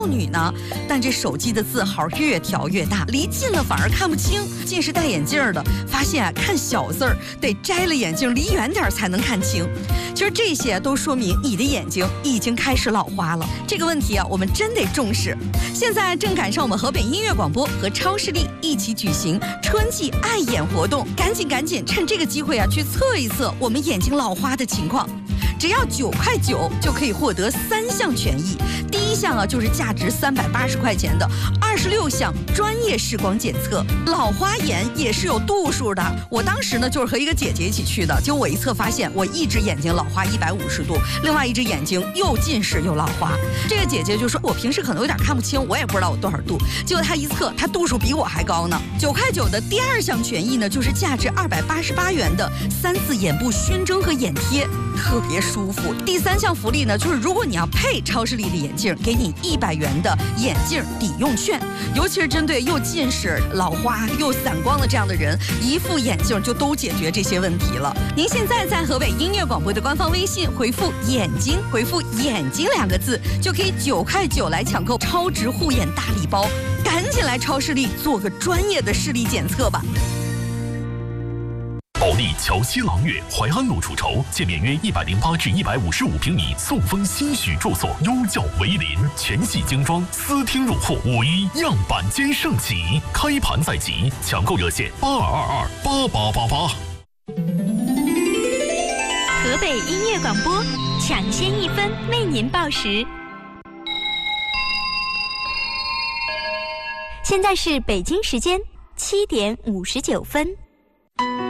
女呢，但这手机的字号越调越大，离近了反而看不清。近视戴眼镜的发现啊，看小字儿得摘了眼镜离远点才能看清。其实这些都说明你的眼睛已经开始老花了。这个问题啊，我们真得重视。现在正赶上我们河北音乐广播和超视力一起举行春季爱眼活动，赶紧趁这个机会啊，去测一测我们眼睛老花的情况。只要9.9块就可以获得3项权益。第一项啊，就是价值380块钱的26项专业视光检测。老花眼也是有度数的。我当时呢，就是和一个姐姐一起去的，结果我一测发现，我一只眼睛老花150度，另外一只眼睛又近视又老花。这个姐姐就说，我平时可能有点看不清，我也不知道我多少度。结果她一测，她度数比我还高呢。9.9块的第2项权益呢，就是价值288元的3次眼部熏蒸和眼贴，特别舒服。第3项福利呢，就是如果你要配超视力的眼镜，给你100元的眼镜抵用券。尤其是针对又近视、老花又散光的这样的人，一副眼镜就都解决这些问题了。您现在在河北音乐广播的官方微信回复“眼睛”，回复“眼睛”2个字，就可以9.9块来抢购超值护眼大礼包。赶紧来超视力做个专业的视力检测吧。 保利桥西朗悦淮安路出售，建面约108至155平米，送风欣许住所，优教为邻，全系精装，私厅入户，5·1样板间盛起，开盘在即，抢购热线82228888。 河北音乐广播，抢先1分为您报时。现在是北京时间7点59分。